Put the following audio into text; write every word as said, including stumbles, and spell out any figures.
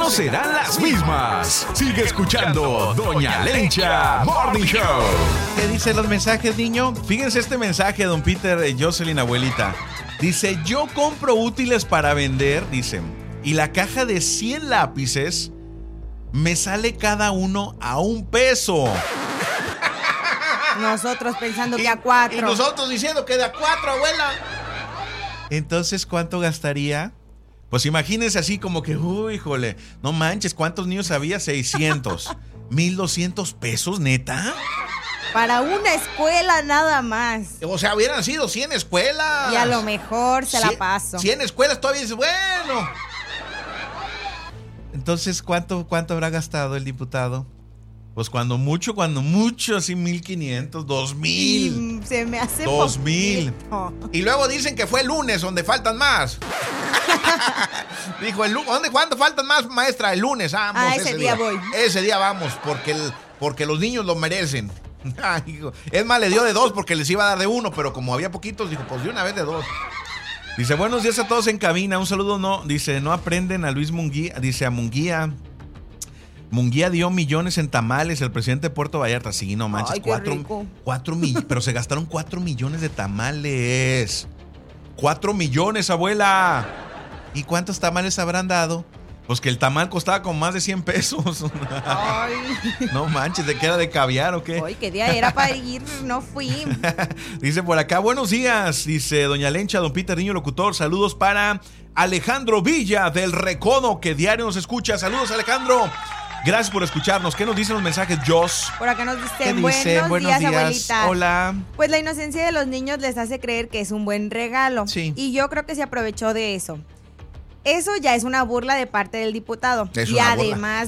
no serán las mismas. Sigue escuchando Doña Lencha Morning Show. ¿Qué dicen los mensajes, niño? Fíjense este mensaje, don Peter, eh, Jocelyn, abuelita. Dice, yo compro útiles para vender, dicen, y la caja de cien lápices me sale cada uno a un peso. Nosotros pensando y, que a cuatro. Y nosotros diciendo que de a cuatro, abuela. Entonces, ¿cuánto gastaría? Pues imagínense así como que, uy, híjole, no manches, ¿cuántos niños había? seiscientos. ¿mil doscientos pesos, neta? Para una escuela nada más. O sea, hubieran sido cien escuelas. Y a lo mejor se cien, la paso. cien escuelas todavía dices, bueno. Entonces, ¿cuánto, cuánto habrá gastado el diputado? Pues cuando mucho, cuando mucho, así mil quinientos, dos mil. Y se me hace dos mil. Y luego dicen que fue el lunes donde faltan más. Dijo, el, ¿dónde, ¿cuándo faltan más, maestra? El lunes, vamos. Ah, ese, ese día, día voy. Ese día vamos, porque, el, porque los niños lo merecen. Es más, le dio de dos porque les iba a dar de uno, pero como había poquitos, dijo, pues de una vez de dos. Dice, buenos días a todos en cabina. Un saludo, no, dice, no aprenden a Luis Munguía, dice a Munguía. Munguía dio millones en tamales, el presidente de Puerto Vallarta. Sí, no manches, Ay, cuatro, cuatro millones, pero se gastaron cuatro millones de tamales. Cuatro millones, abuela. ¿Y cuántos tamales habrán dado? Pues que el tamal costaba con más de cien pesos. Ay. No manches, ¿de qué era de caviar o qué? Ay, qué día era para ir, no fui. Dice por acá, buenos días, dice doña Lencha, don Peter, niño locutor, saludos para Alejandro Villa del Recodo, que diario nos escucha. Saludos, Alejandro. Gracias por escucharnos. ¿Qué nos dicen los mensajes, Joss? Por acá nos dicen, ¿Qué buenos, dicen? Buenos días, días, abuelita. Hola. Pues la inocencia de los niños les hace creer que es un buen regalo. Sí. Y yo creo que se aprovechó de eso. Eso ya es una burla de parte del diputado. Es y una además burla.